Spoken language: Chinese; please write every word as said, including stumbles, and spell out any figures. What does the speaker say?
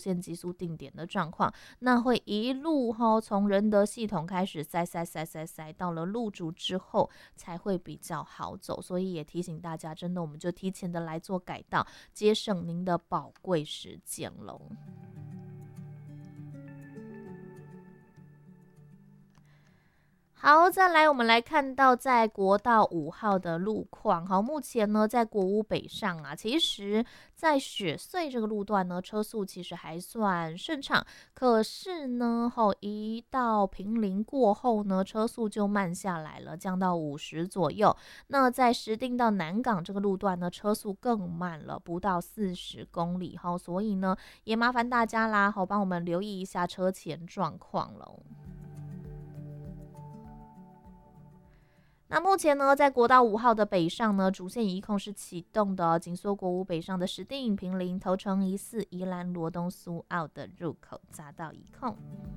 现急速定点的状况，那会一路哈从仁德系统开始塞塞塞塞塞，到了路竹之后才会比较好走，所以也提醒大家，真的我们就提前的来做改道，节省您的宝贵时间喽。好，再来我们来看到在国道五号的路况。好，目前呢在国五北上啊，其实在雪隧这个路段呢，车速其实还算顺畅。可是呢，吼一到平林过后呢，车速就慢下来了，降到五十左右。那在石碇到南港这个路段呢，车速更慢了，不到四十公里。好，所以呢，也麻烦大家啦，好帮我们留意一下车前状况喽。那目前呢，在国道五号的北上呢，主线一控是启动的哦，紧缩国五北上的石碇、平林、头城、宜四、宜兰、罗东、苏澳的入口匝道一控。